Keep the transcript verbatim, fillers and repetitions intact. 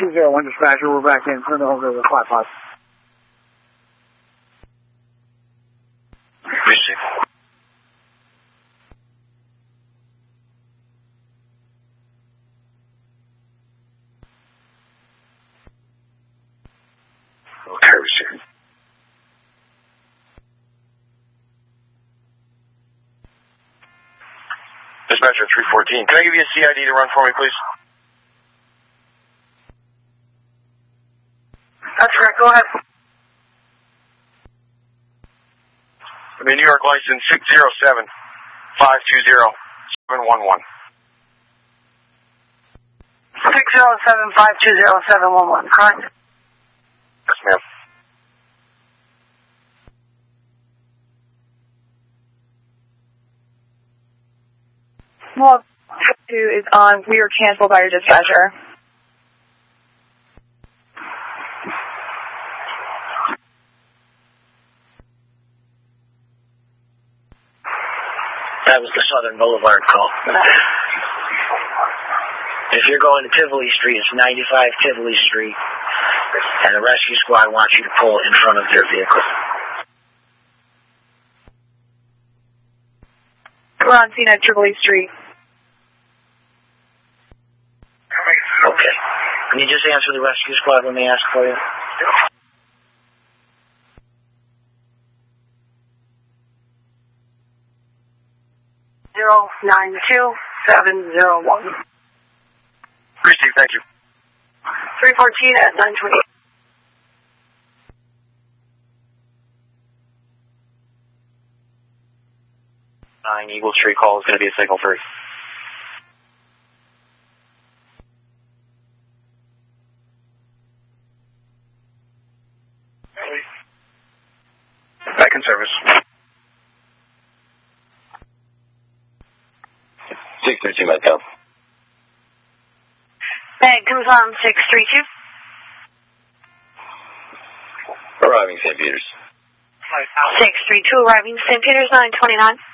two zero one dispatcher, we're back in. Turn over to the flat pod. Appreciate it. Okay, receive. Dispatcher three fourteen. Can I give you a C I D to run for me, please? That's correct. Go ahead. I mean, New York license six zero seven five two zero seven one one. six zero seven five two zero seven one one, correct? Yes, ma'am. Well, two is on. We were canceled by your dispatcher. That was the Southern Boulevard call. If you're going to Tivoli Street, it's ninety-five Tivoli Street, and the rescue squad wants you to pull in front of their vehicle. We're on scene at Tivoli Street. Okay. Can you just answer the rescue squad when they ask for you? Zero nine two seven zero one. Appreciate it. Thank you. three fourteen at nine twenty. Nine Eagle Street call is going to be a signal three. Back in service. six thirteen Metcalf. Hey, confirm six three two. Arriving Saint Peters. six three two arriving Saint Peters, nine twenty-nine.